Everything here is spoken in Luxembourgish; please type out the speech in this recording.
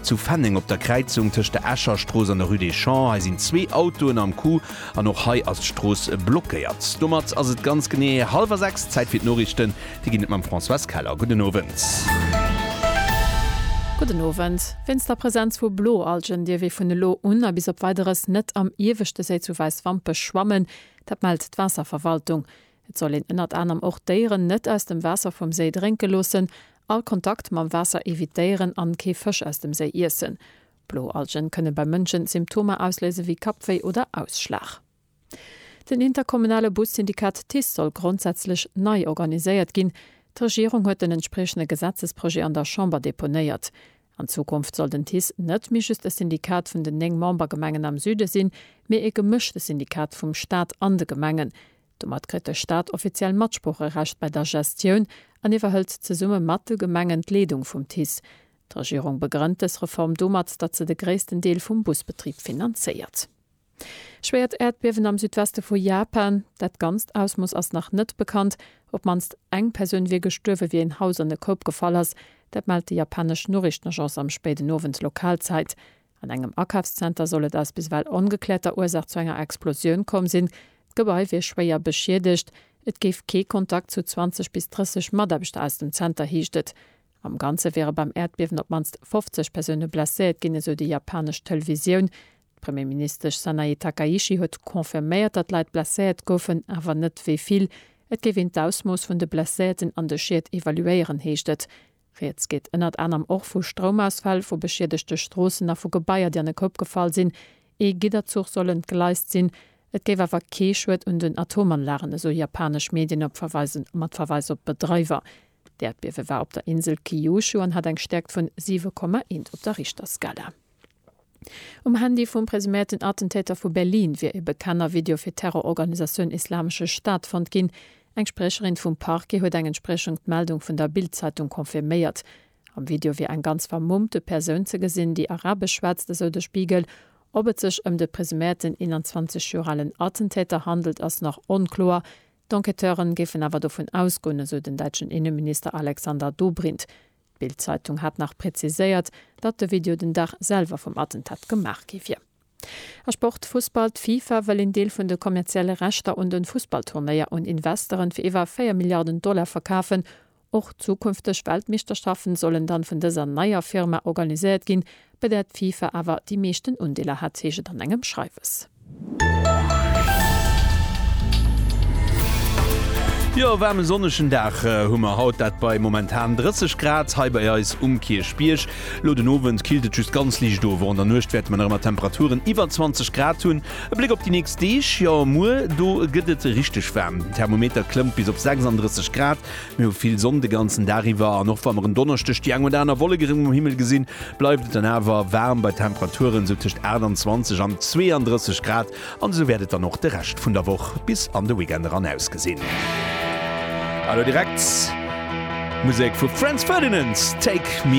zu Fanning op der Kreizung tech der Äscherstrasse an der Rue des Champs sind 2 Autoen am Kuh an noch Hai as Stross blockiert. Dummert as et ganz gené 5:30 Zeit fir Norrichten, die ginnet mam François Keller. Guten Abend. Guten Abend. Wenn's der Präsenz vu Bloalgen, die wie vun de Lo un bis op weiteres net am Iwechte se zu Weißwampe schwammen, dat meldt d' Wasserverwaltung. Et soll ënnert anderem och Dieren net aus dem Wasser vom See drinke losen, all Kontakt mam Wasser evitieren an ke Fisch aus dem See essen. Bloalgen können bei Mënschen Symptome auslese wie Kapweh oder Ausschlag. Den interkommunale Bussyndikat TIS soll grundsätzlich neu organisiert gin. Die Regierung huet den entsprechende Gesetzesprojekt an der Chambre deponiert. An Zukunft soll den TIS net mischs das Syndikat vun den eng Membergemengen am Süde sinn, mé e gemischtes Syndikat vum Staat an de Gemengen. Domat krit der Staat offiziell Matspruch errecht bei der Gestion, an iwwerhëlt ze Summe matte Gemengen d'Ledung vum TIS. Die Regierung begrünnt es Reform domat, dat ze de gréessten Deel vum Busbetrieb finanziert. Schwert Erdbewen am Südweste vu Japan, dat ganz aus muss ass nach net bekannt, ob manst eng Persön wie gestuerwe wie en Haus an de Koop gefall ass, dat meldt die japanesch Norrichtenagence am späten Novens Lokalzeit. An engem Akafscenter sollet as bisweil ongekletter Ursache zu enger Explosion kom sinn, Gebäi wie schwéier beschädigt, et gef Kontakt zu 20 bis 30 Maderbechte aus dem Center hiechtet. Am Ganze wäre beim Erdbewen op manst 50 Persönne blessiert, ginne so die japanesch Television. Premierminister Sanae Takaishi huet konfirméiert, dat Leiit blessiert goufen, awer net wie viel. Et gewinnt d'Ausmoos vun de Blesséten an de Schiet evaluéieren heechtet. Reets geht ënnert anderem och vu Stromausfall, vu beschädigchte Strossen a vu Gebaier, die an den Kopf gefallen sinn, Giderzug sollen geleist sinn. Et géif awer Keeschwet und den Atomanlagen, so japanesch Medien mat Verweis op Betreiber. Der Erdbewe war op der Insel Kyushu und hat eng stärkt vun 7,1 op der Richterskala. Handy vum presumierten Attentäter vu Berlin wie e bekannter Video fir Terrororganisationun Islamische Staat fand ginn, eng Sprecherin vum Parke huet eng entsprechend Meldung vun der Bild-Zeitung konfirméiert. Am Video wie eng ganz vermummte Persun ze gesinn, die arabisch schwärzte so de Spiegel, ob et sech de presumierten 21-jährigen Attentäter handelt ass noch unklar. D'Enquêteuren gefen awer davon ausgonne, so den deutschen Innenminister Alexander Dobrindt. Bild-Zeitung hat nach präziséiert, dat de Video den Dach selber vom Attentat gemacht gifir. Sport Fußball FIFA will in Deel vun de kommerzielle Rechter und den Fußballtourneier und Investoren für iwwer 4 Milliarden $ verkaufen. Auch zukünftig Weltmeisterschaften sollen dann von dieser neuer Firma organisiert gehen, bei der FIFA aber die meisten Undeler hat heget an engem Schreibes. Ja, wärme sonneschen Dach hummer haut dat bei momentan 30 Grad hei bei eis Kirchbiersch. Lo den Owen kiltet just ganz liicht do, wo an der Nøcht werd man immer Temperaturen iwwer 20 Grad hunn. E Blick op die nächste Deeg, ja mu, do gëtt richtig wärm. Thermometer klemmt bis op 36 Grad, mir viel Sonne de ganzen Dariwer noch warmeren Donnerstech die eng einer Wolle gering am Himmel gesinn, bleibt dann awer wärm bei Temperaturen so tischcht 21 an 32 Grad, an so werdet dann noch de Rest vun der Woche bis an de Weekend ran ausgesinn. Hallo direkt, Musik für Franz Ferdinand, Take Me